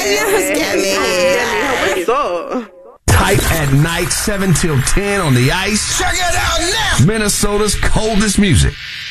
Yes, what's up? Tight at night, 7 till 10 on the ice. Check it out now. Minnesota's coldest music.